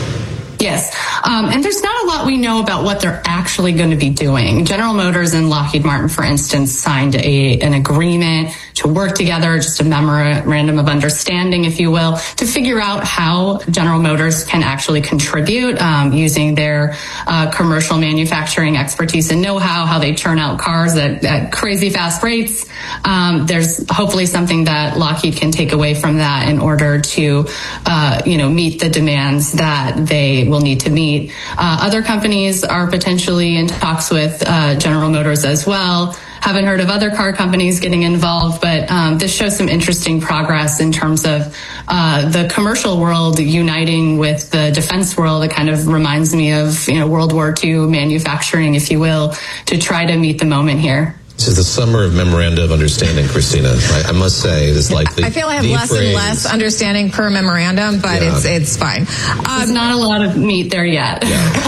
Yes. Um, and there's not a lot we know about what they're actually going to be doing. General Motors and Lockheed Martin, for instance, signed a, an agreement to work together, just a memorandum of understanding, if you will, to figure out how General Motors can actually contribute um, using their uh, commercial manufacturing expertise and know-how, how they churn out cars at, at crazy fast rates. Um, there's hopefully something that Lockheed can take away from that in order to, uh, you know, meet the demands that they will need to meet. Uh, other companies are potentially in talks with uh, General Motors as well. Haven't heard of other car companies getting involved, but um, this shows some interesting progress in terms of uh, the commercial world uniting with the defense world. It kind of reminds me of, you know, World War Two manufacturing, if you will, to try to meet the moment here. This is the summer of memoranda of understanding, Christina. I, I must say, it's like the I feel I have less phrase. and less understanding per memorandum, but Yeah. it's it's fine. Um, There's not a lot of meat there yet.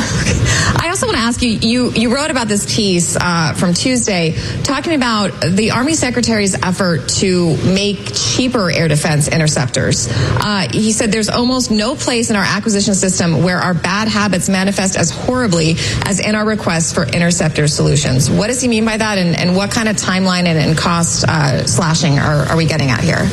I also want to ask you, you, you wrote about this piece uh, from Tuesday talking about the Army Secretary's effort to make cheaper air defense interceptors. Uh, he said there's almost no place in our acquisition system where our bad habits manifest as horribly as in our requests for interceptor solutions. What does he mean by that, and, and what kind of timeline and, and cost uh, slashing are, are we getting at here?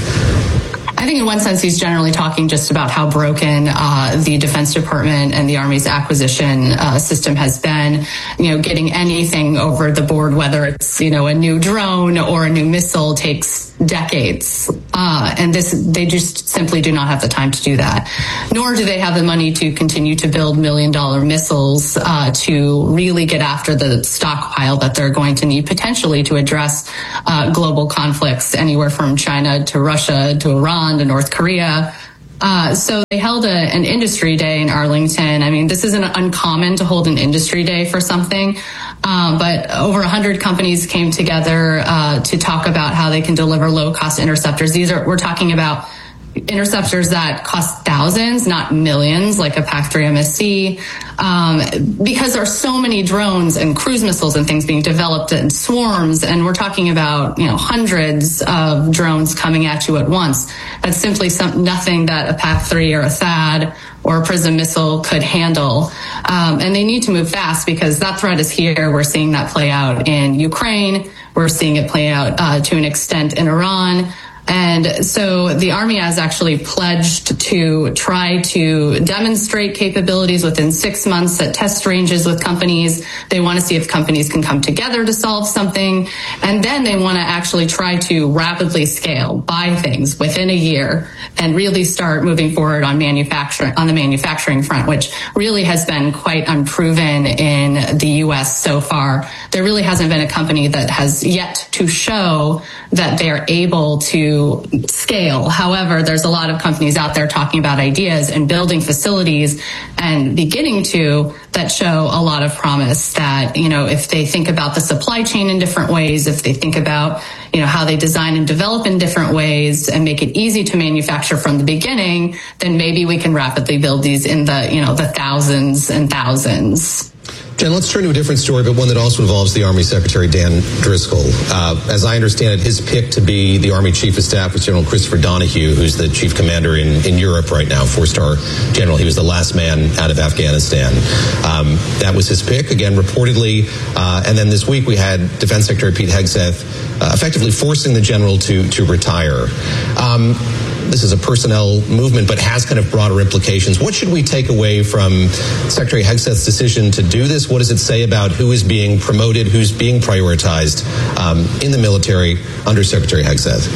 I think in one sense he's generally talking just about how broken uh, the Defense Department and the Army's acquisition uh, system has been. You know, getting anything over the board, whether it's, you know, a new drone or a new missile, takes decades. Uh, and this, they just simply do not have the time to do that. Nor do they have the money to continue to build million dollar missiles uh, to really get after the stockpile that they're going to need potentially to address uh, global conflicts anywhere from China to Russia to Iran to North Korea. Uh, so they held a, an industry day in Arlington. I mean, this isn't uncommon to hold an industry day for something, um, but over one hundred companies came together uh, to talk about how they can deliver low-cost interceptors. These are, we're talking about interceptors that cost thousands, not millions, like a PAC three M S C, um, because there are so many drones and cruise missiles and things being developed in swarms, and we're talking about, you know, hundreds of drones coming at you at once. That's simply some, nothing that a PAC three or a THAAD or a PRISM missile could handle. Um, and they need to move fast because that threat is here. We're seeing that play out in Ukraine. We're seeing it play out uh, to an extent in Iran. And so the Army has actually pledged to try to demonstrate capabilities within six months at test ranges with companies. They want to see if companies can come together to solve something. And then they want to actually try to rapidly scale, buy things within a year, and really start moving forward on manufacturing, on the manufacturing front, which really has been quite unproven in the U S so far. There really hasn't been a company that has yet to show that they're able to scale. However, there's a lot of companies out there talking about ideas and building facilities and beginning to that show a lot of promise that, you know, if they think about the supply chain in different ways, if they think about, you know, how they design and develop in different ways and make it easy to manufacture from the beginning, then maybe we can rapidly build these in the, you know, the thousands and thousands. Jen, let's turn to a different story, but one that also involves the Army Secretary Dan Driscoll. Uh, as I understand it, his pick to be the Army Chief of Staff was General Christopher Donahue, who's the Chief Commander in, in Europe right now, four-star general. He was the last man out of Afghanistan. Um, that was his pick, again, reportedly. Uh, and then this week we had Defense Secretary Pete Hegseth uh, effectively forcing the general to, to retire. Um, This is a personnel movement, but has kind of broader implications. What should we take away from Secretary Hegseth's decision to do this? What does it say about who is being promoted, who's being prioritized um, in the military under Secretary Hegseth?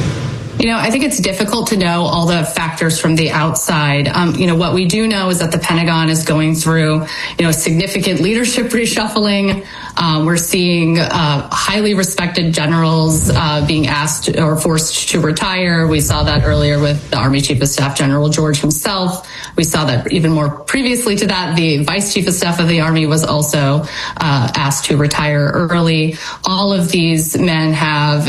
You know, I think it's difficult to know all the factors from the outside. Um, you know, what we do know is that the Pentagon is going through, you know, significant leadership reshuffling. Um, we're seeing uh, highly respected generals uh, being asked or forced to retire. We saw that earlier with the Army Chief of Staff, General George himself. We saw that even more previously to that, the Vice Chief of Staff of the Army was also uh, asked to retire early. All of these men have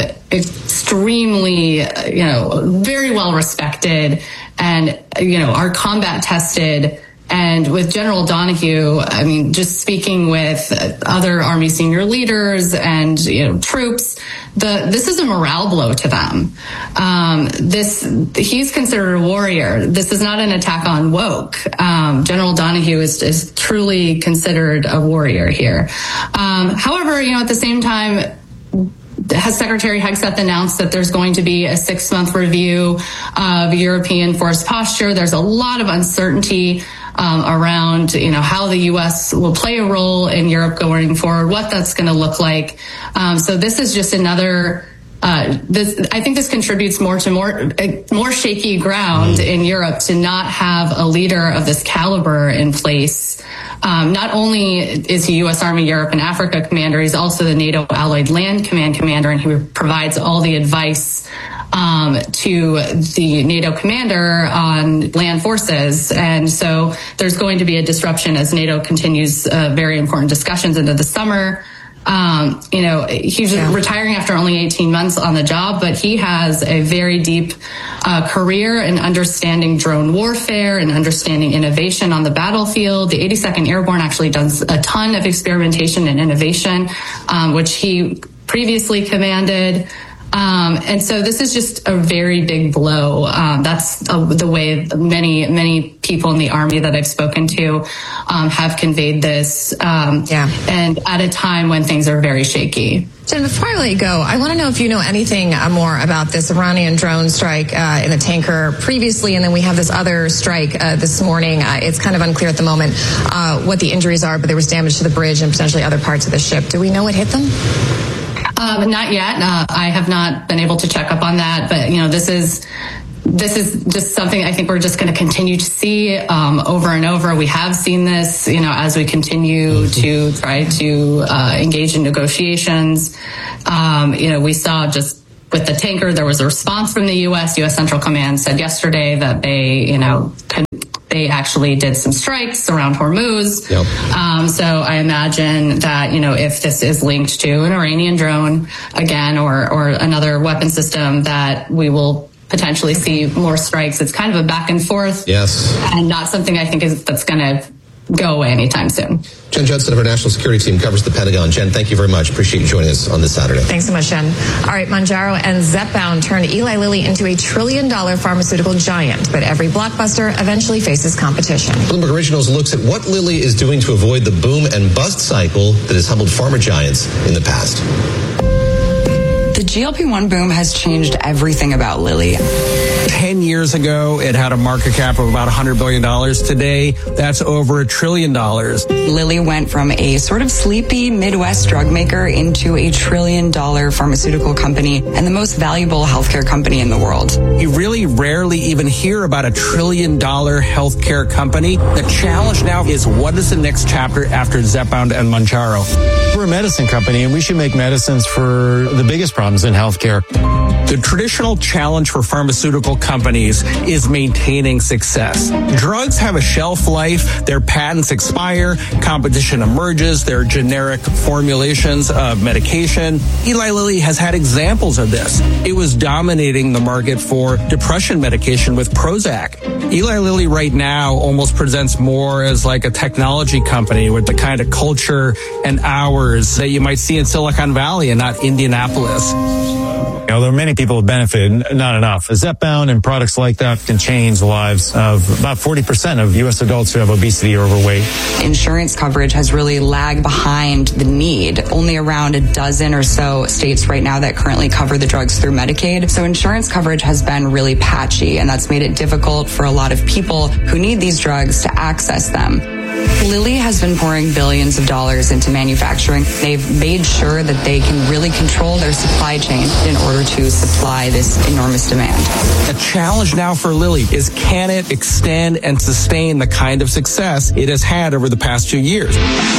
extremely, you know, very well respected and, you know, are combat tested. And with General Donahue, I mean, just speaking with other Army senior leaders and, you know, troops, the this is a morale blow to them. Um, this he's considered a warrior. This is not an attack on woke. Um, General Donahue is, is truly considered a warrior here. Um, however, you know, at the same time, Secretary Hegseth announced that there's going to be a six-month review of European force posture. There's a lot of uncertainty um, around, you know, how the U S will play a role in Europe going forward, what that's going to look like. Um, so this is just another. Uh, this, I think this contributes more to more uh, more shaky ground in Europe to not have a leader of this caliber in place. Um, not only is he U S Army Europe and Africa commander, he's also the NATO Allied Land Command commander, and he provides all the advice um, to the NATO commander on land forces. And so there's going to be a disruption as NATO continues uh, very important discussions into the summer. Um, you know, he's yeah. retiring after only eighteen months on the job, but he has a very deep uh, career in understanding drone warfare and understanding innovation on the battlefield. The eighty-second Airborne actually does a ton of experimentation and innovation, um, which he previously commanded. Um, and so this is just a very big blow. Um, that's uh, the way many, many people in the Army that I've spoken to um, have conveyed this. Um, yeah. And at a time when things are very shaky. Jen, before I let you go, I want to know if you know anything uh, more about this Iranian drone strike uh, in the tanker previously, and then we have this other strike uh, this morning. Uh, it's kind of unclear at the moment uh, what the injuries are, but there was damage to the bridge and potentially other parts of the ship. Do we know what hit them? Um, not yet. Uh, I have not been able to check up on that, but you know, this is this is just something I think we're just going to continue to see um, over and over. We have seen this, you know, as we continue to try to uh, engage in negotiations. Um, you know, we saw just with the tanker, there was a response from the U S. U S Central Command said yesterday that they, you know, could, they actually did some strikes around Hormuz. Yep. Um, so I imagine that, you know, if this is linked to an Iranian drone again, or, or another weapon system, that we will potentially see more strikes. It's kind of a back and forth. Yes. And not something I think is that's going to go away anytime soon. Jen Judson of our national security team covers the Pentagon. Jen, thank you very much. Appreciate you joining us on this Saturday. Thanks so much, Jen. All right, Mounjaro and Zepbound turned Eli Lilly into a trillion dollar pharmaceutical giant, but every blockbuster eventually faces competition. Bloomberg Originals looks at what Lilly is doing to avoid the boom and bust cycle that has humbled pharma giants in the past. The G L P one boom has changed everything about Lilly. Ten years ago, it had a market cap of about one hundred billion dollars. Today, that's over a trillion dollars. Lilly went from a sort of sleepy Midwest drug maker into a trillion dollar pharmaceutical company and the most valuable healthcare company in the world. You really rarely even hear about a trillion dollar healthcare company. The challenge now is, what is the next chapter after Zepbound and Mounjaro? We're a medicine company, and we should make medicines for the biggest problems in healthcare. The traditional challenge for pharmaceutical companies is maintaining success. Drugs have a shelf life, their patents expire, competition emerges, there are generic formulations of medication. Eli Lilly has had examples of this. It was dominating the market for depression medication with Prozac. Eli Lilly right now almost presents more as like a technology company with the kind of culture and hours that you might see in Silicon Valley and not Indianapolis. You know, there are many people who benefit, not enough. Zepbound and products like that can change the lives of about forty percent of U S adults who have obesity or overweight. Insurance coverage has really lagged behind the need. Only around a dozen or so states right now that currently cover the drugs through Medicaid. So insurance coverage has been really patchy, and that's made it difficult for a lot of people who need these drugs to access them. Lilly has been pouring billions of dollars into manufacturing. They've made sure that they can really control their supply chain in order to supply this enormous demand. The challenge now for Lilly is, can it extend and sustain the kind of success it has had over the past two years?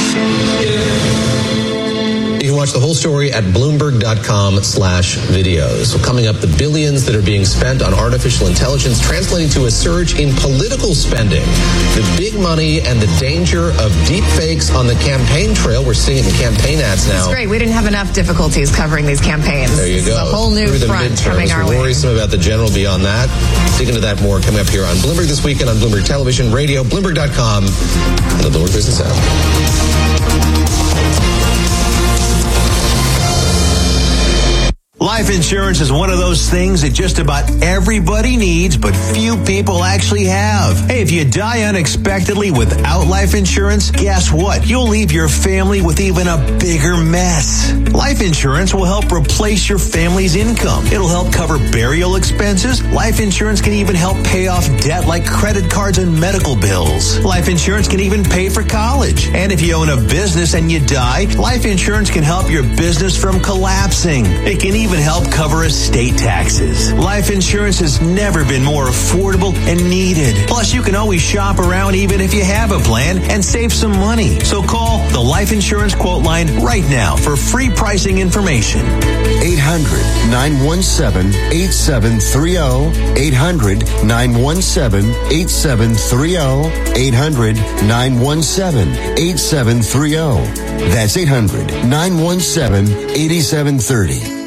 You can watch the whole story at Bloomberg.com slash videos. So coming up, the billions that are being spent on artificial intelligence translating to a surge in political spending. The big money and the danger of deep fakes on the campaign trail. We're seeing it in campaign ads now. It's great. We didn't have enough difficulties covering these campaigns. There you go. It's a whole new Through the front midterms. coming our We're way. worrisome about the general beyond that. Dig into that more coming up here on Bloomberg This Weekend on Bloomberg Television, Radio, Bloomberg dot com, and the Bloomberg Business App. Life insurance is one of those things that just about everybody needs, but few people actually have. Hey, if you die unexpectedly without life insurance, guess what? You'll leave your family with even a bigger mess. Life insurance will help replace your family's income. It'll help cover burial expenses. Life insurance can even help pay off debt like credit cards and medical bills. Life insurance can even pay for college. And if you own a business and you die, life insurance can help your business from collapsing. It can even even help cover estate taxes. Life insurance has never been more affordable and needed. Plus, you can always shop around even if you have a plan and save some money. So call the Life Insurance Quote Line right now for free pricing information. eight hundred, nine one seven, eight seven three zero. eight hundred, nine one seven, eight seven three zero. eight hundred, nine one seven, eight seven three zero. That's eight hundred, nine one seven, eight seven three zero.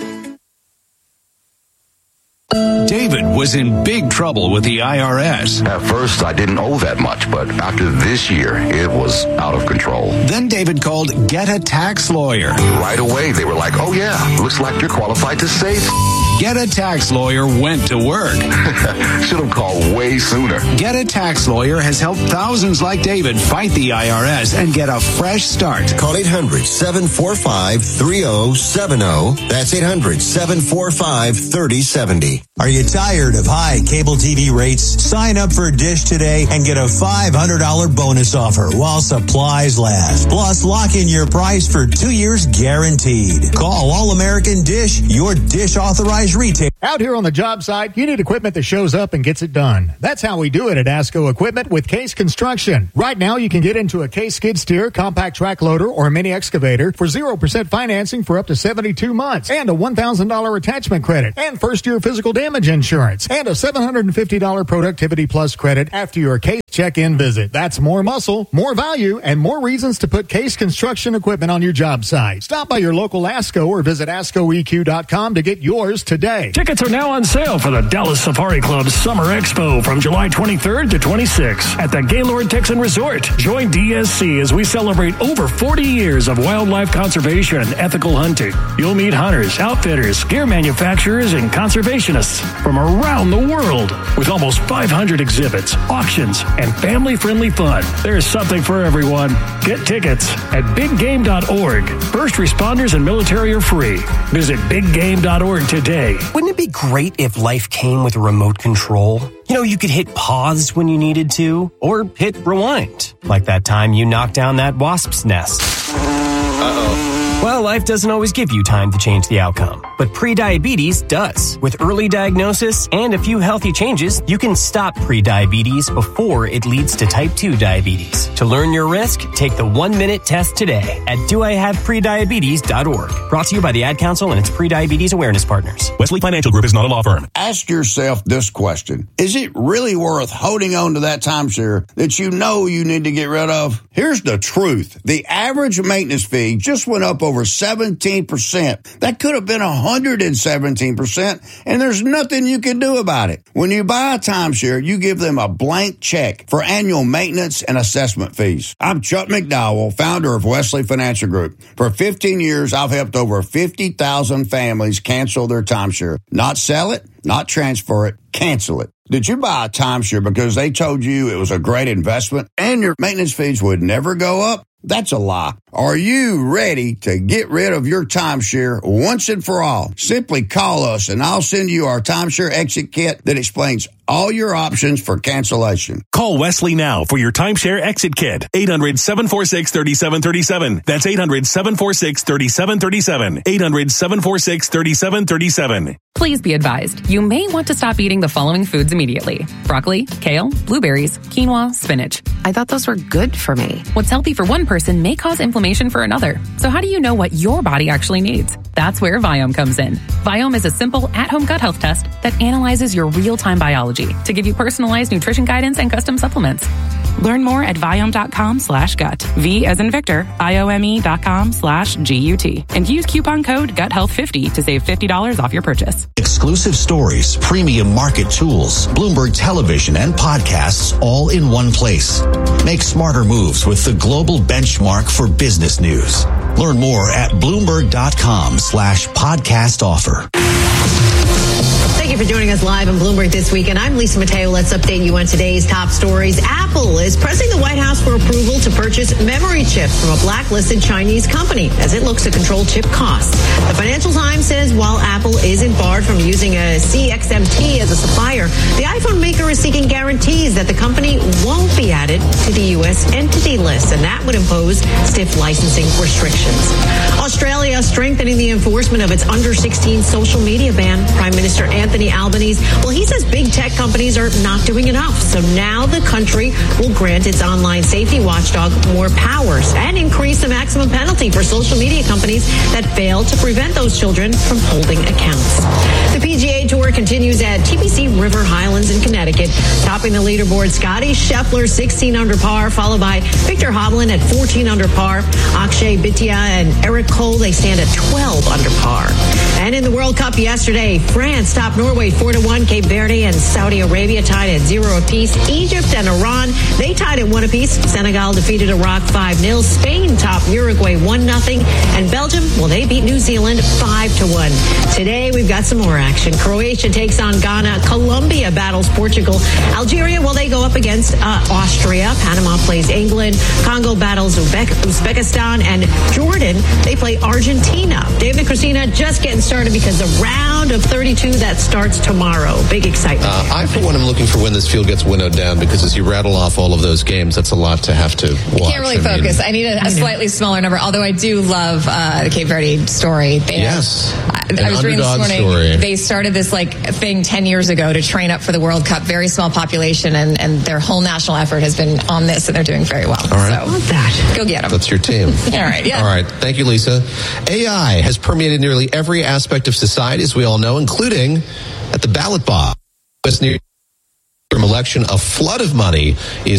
David was in big trouble with the I R S. At first, I didn't owe that much, but after this year, it was out of control. Then David called Get a Tax Lawyer. Right away, they were like, oh yeah, looks like you're qualified to save. Get a Tax Lawyer went to work. Should have called way sooner. Get a Tax Lawyer has helped thousands like David fight the I R S and get a fresh start. Call eight hundred, seven four five, three zero seven zero. That's eight hundred, seven four five, three zero seven zero. Are you tired of high cable T V rates? Sign up for Dish today and get a five hundred dollars bonus offer while supplies last. Plus, lock in your price for two years guaranteed. Call All American Dish, your Dish authorized retailer. Out here on the job site, you need equipment that shows up and gets it done. That's how we do it at ASCO Equipment with Case Construction. Right now, you can get into a Case skid steer, compact track loader, or a mini excavator for zero percent financing for up to seventy-two months and a one thousand dollars attachment credit and first-year physical damage insurance and a seven hundred fifty dollars Productivity Plus credit after your Case check-in visit. That's more muscle, more value, and more reasons to put Case Construction equipment on your job site. Stop by your local ASCO or visit asco e q dot com to get yours today. Tickets are now on sale for the Dallas Safari Club's Summer Expo from July twenty-third to twenty-sixth at the Gaylord Texan Resort. Join D S C as we celebrate over forty years of wildlife conservation and ethical hunting. You'll meet hunters, outfitters, gear manufacturers, and conservationists from around the world. With almost five hundred exhibits, auctions, and family-friendly fun, there's something for everyone. Get tickets at big game dot org. First responders and military are free. Visit big game dot org today. Wouldn't it be great if life came with a remote control? You know, you could hit pause when you needed to, or hit rewind, like that time you knocked down that wasp's nest. Uh-oh. Well, life doesn't always give you time to change the outcome, but prediabetes does. With early diagnosis and a few healthy changes, you can stop prediabetes before it leads to type two diabetes. To learn your risk, take the one-minute test today at do I have prediabetes dot org. Brought to you by the Ad Council and its prediabetes awareness partners. Wesley Financial Group is not a law firm. Ask yourself this question. Is it really worth holding on to that timeshare that you know you need to get rid of? Here's the truth. The average maintenance fee just went up over seventeen percent. That could have been one hundred seventeen percent, and there's nothing you can do about it. When you buy a timeshare, you give them a blank check for annual maintenance and assessment fees. I'm Chuck McDowell, founder of Wesley Financial Group. For fifteen years, I've helped over fifty thousand families cancel their timeshare. Not sell it, not transfer it, cancel it. Did you buy a timeshare because they told you it was a great investment and your maintenance fees would never go up? That's a lie. Are you ready to get rid of your timeshare once and for all? Simply call us and I'll send you our timeshare exit kit that explains all your options for cancellation. Call Wesley now for your timeshare exit kit. eight hundred, seven four six, three seven three seven. That's eight hundred, seven four six, three seven three seven. eight hundred, seven four six, three seven three seven. Please be advised, you may want to stop eating the following foods immediately. Broccoli, kale, blueberries, quinoa, spinach. I thought those were good for me. What's healthy for one person may cause inflammation for another. So how do you know what your body actually needs? That's where Viome comes in. Viome is a simple at-home gut health test that analyzes your real-time biology to give you personalized nutrition guidance and custom supplements. Learn more at Viome.com slash gut. V as in Victor, I-O-M-E dot com slash G-U-T. And use coupon code gut health fifty to save fifty dollars off your purchase. Exclusive stories, premium market tools, Bloomberg television, and podcasts all in one place. Make smarter moves with the global benchmark for business news. Learn more at Bloomberg.com slash podcast offer. Thank you for joining us live on Bloomberg This Week, and I'm Lisa Mateo. Let's update you on today's top stories. Apple is pressing the White House for approval to purchase memory chips from a blacklisted Chinese company as it looks to control chip costs. The Financial Times says while Apple isn't barred from using a C X M T as a supplier, the iPhone maker is seeking guarantees that the company won't be added to the U S entity list, and that would impose stiff licensing restrictions. Australia strengthening the enforcement of its under sixteen social media ban. Prime Minister Anthony Albanese, well, he says big tech companies are not doing enough. So now the country will grant its online safety watchdog more powers and increase the maximum penalty for social media companies that fail to prevent those children from holding accounts. The P G A Tour continues at T P C River Highlands in Connecticut, topping the leaderboard. Scotty Scheffler, sixteen under par, followed by Victor Hovland at fourteen under par. Akshay Bhatia and Eric Cole, they stand at twelve under par. And in the World Cup yesterday, France topped Norway four to one. Cape Verde and Saudi Arabia tied at zero apiece. Egypt and Iran, they tied at one apiece. Senegal defeated Iraq five nil. Spain topped Uruguay one nothing. And Belgium, well, they beat New Zealand five to one. Today, we've got some more action. Croatia takes on Ghana. Colombia battles Portugal. Algeria, well, they go up against uh, Austria. Panama plays England. Congo battles Uzbek- Uzbekistan. And Jordan, they play Argentina. David and Christina just getting started because the round of thirty-two that starts tomorrow. Big excitement. Uh, I, for one, am looking for when this field gets winnowed down, because as you rattle off all of those games, that's a lot to have to watch. I can't really I focus. Mean, I need a, a slightly smaller number, although I do love uh, the Cape Verde story. They yes. Have, I, I was reading this morning, story. They started this like thing ten years ago to train up for the World Cup. Very small population, and, and their whole national effort has been on this, and they're doing very well. All right. So, love that. Go get them. That's your team. All right. Yeah. All right. Thank you, Lisa. A I has permeated nearly every aspect of society, as we all know, including at the ballot box. From election, a flood of money is